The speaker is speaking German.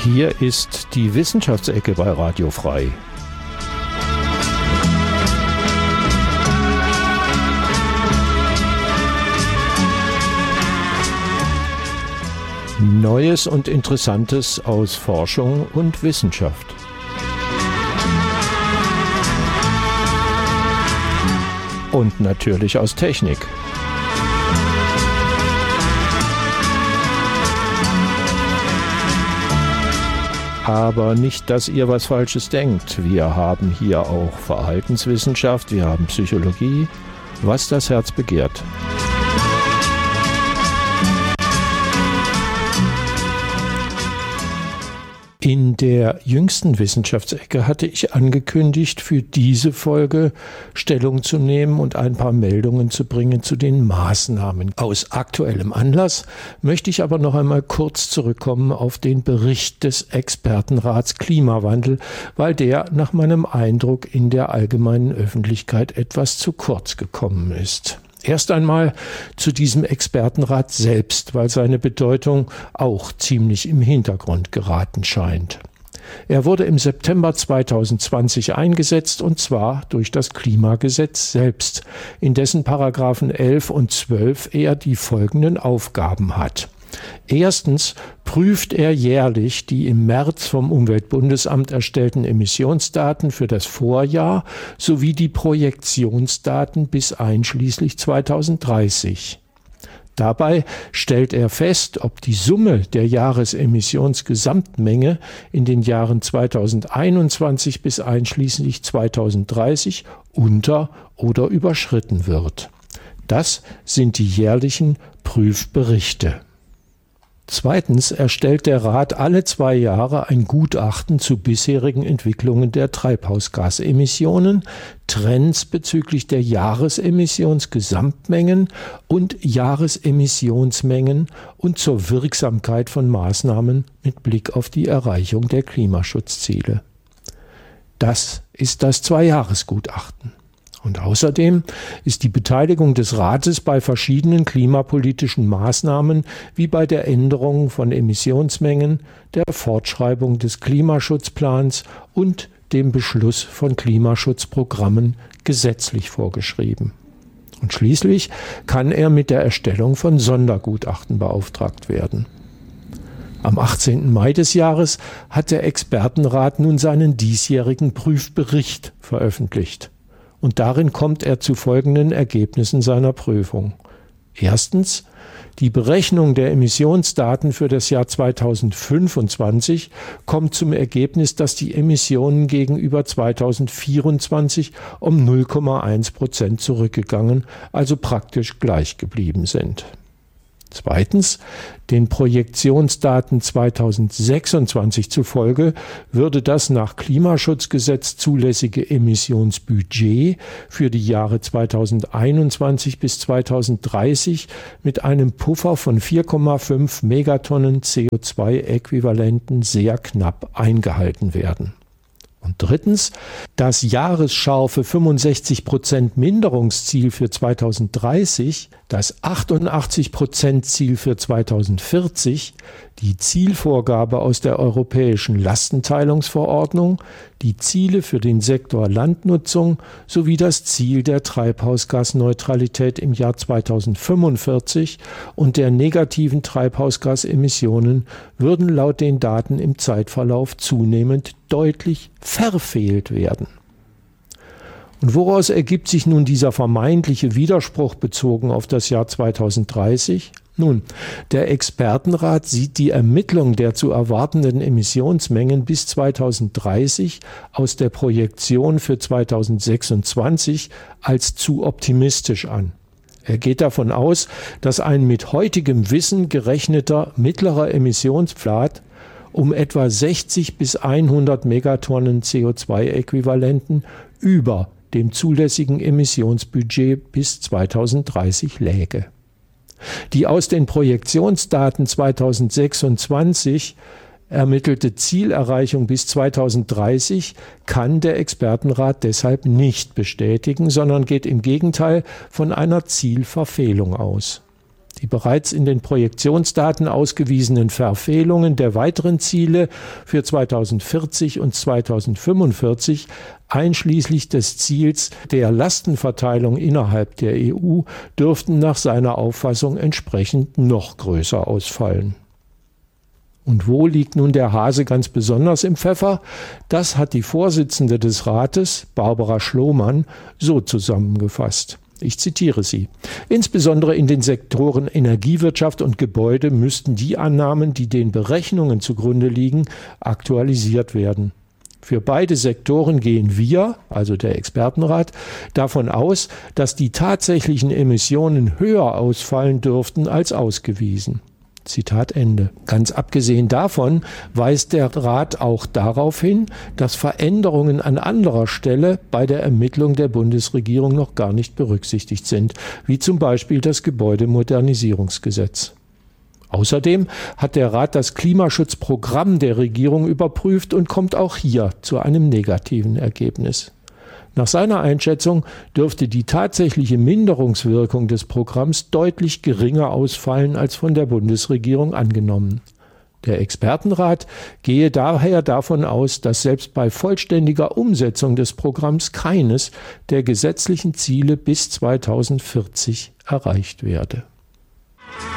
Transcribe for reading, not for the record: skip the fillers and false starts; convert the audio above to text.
Hier ist die Wissenschaftsecke bei Radio Frei. Neues und Interessantes aus Forschung und Wissenschaft. Und natürlich aus Technik. Aber nicht, dass ihr was Falsches denkt. Wir haben hier auch Verhaltenswissenschaft, wir haben Psychologie, was das Herz begehrt. In der jüngsten Wissenschaftsecke hatte ich angekündigt, für diese Folge Stellung zu nehmen und ein paar Meldungen zu bringen zu den Maßnahmen. Aus aktuellem Anlass möchte ich aber noch einmal kurz zurückkommen auf den Bericht des Expertenrats Klimawandel, weil der nach meinem Eindruck in der allgemeinen Öffentlichkeit etwas zu kurz gekommen ist. Erst einmal zu diesem Expertenrat selbst, weil seine Bedeutung auch ziemlich im Hintergrund geraten scheint. Er wurde im September 2020 eingesetzt, und zwar durch das Klimagesetz selbst, in dessen Paragraphen 11 und 12 er die folgenden Aufgaben hat. Erstens prüft er jährlich die im März vom Umweltbundesamt erstellten Emissionsdaten für das Vorjahr sowie die Projektionsdaten bis einschließlich 2030. Dabei stellt er fest, ob die Summe der Jahresemissionsgesamtmenge in den Jahren 2021 bis einschließlich 2030 unter- oder überschritten wird. Das sind die jährlichen Prüfberichte. Zweitens erstellt der Rat alle 2 Jahre ein Gutachten zu bisherigen Entwicklungen der Treibhausgasemissionen, Trends bezüglich der Jahresemissionsgesamtmengen und Jahresemissionsmengen und zur Wirksamkeit von Maßnahmen mit Blick auf die Erreichung der Klimaschutzziele. Das ist das 2-Jahres-Gutachten. Und außerdem ist die Beteiligung des Rates bei verschiedenen klimapolitischen Maßnahmen wie bei der Änderung von Emissionsmengen, der Fortschreibung des Klimaschutzplans und dem Beschluss von Klimaschutzprogrammen gesetzlich vorgeschrieben. Und schließlich kann er mit der Erstellung von Sondergutachten beauftragt werden. Am 18. Mai des Jahres hat der Expertenrat nun seinen diesjährigen Prüfbericht veröffentlicht. Und darin kommt er zu folgenden Ergebnissen seiner Prüfung. Erstens, die Berechnung der Emissionsdaten für das Jahr 2025 kommt zum Ergebnis, dass die Emissionen gegenüber 2024 um 0,1% zurückgegangen, also praktisch gleich geblieben sind. Zweitens, den Projektionsdaten 2026 zufolge würde das nach Klimaschutzgesetz zulässige Emissionsbudget für die Jahre 2021 bis 2030 mit einem Puffer von 4,5 Megatonnen CO2-Äquivalenten sehr knapp eingehalten werden. Und drittens, das jahresscharfe 65% Minderungsziel für 2030, das 88% Ziel für 2040, die Zielvorgabe aus der Europäischen Lastenteilungsverordnung, die Ziele für den Sektor Landnutzung sowie das Ziel der Treibhausgasneutralität im Jahr 2045 und der negativen Treibhausgasemissionen würden laut den Daten im Zeitverlauf zunehmend deutlich verfehlt werden. Und woraus ergibt sich nun dieser vermeintliche Widerspruch bezogen auf das Jahr 2030? Nun, der Expertenrat sieht die Ermittlung der zu erwartenden Emissionsmengen bis 2030 aus der Projektion für 2026 als zu optimistisch an. Er geht davon aus, dass ein mit heutigem Wissen gerechneter mittlerer Emissionspfad um etwa 60 bis 100 Megatonnen CO2-Äquivalenten über dem zulässigen Emissionsbudget bis 2030 läge. Die aus den Projektionsdaten 2026 ermittelte Zielerreichung bis 2030 kann der Expertenrat deshalb nicht bestätigen, sondern geht im Gegenteil von einer Zielverfehlung aus. Die bereits in den Projektionsdaten ausgewiesenen Verfehlungen der weiteren Ziele für 2040 und 2045, einschließlich des Ziels der Lastenverteilung innerhalb der EU, dürften nach seiner Auffassung entsprechend noch größer ausfallen. Und wo liegt nun der Hase ganz besonders im Pfeffer? Das hat die Vorsitzende des Rates, Barbara Schlomann, so zusammengefasst. Ich zitiere sie. Insbesondere in den Sektoren Energiewirtschaft und Gebäude müssten die Annahmen, die den Berechnungen zugrunde liegen, aktualisiert werden. Für beide Sektoren gehen wir, also der Expertenrat, davon aus, dass die tatsächlichen Emissionen höher ausfallen dürften als ausgewiesen. Zitat Ende. Ganz abgesehen davon weist der Rat auch darauf hin, dass Veränderungen an anderer Stelle bei der Ermittlung der Bundesregierung noch gar nicht berücksichtigt sind, wie zum Beispiel das Gebäudemodernisierungsgesetz. Außerdem hat der Rat das Klimaschutzprogramm der Regierung überprüft und kommt auch hier zu einem negativen Ergebnis. Nach seiner Einschätzung dürfte die tatsächliche Minderungswirkung des Programms deutlich geringer ausfallen als von der Bundesregierung angenommen. Der Expertenrat gehe daher davon aus, dass selbst bei vollständiger Umsetzung des Programms keines der gesetzlichen Ziele bis 2040 erreicht werde.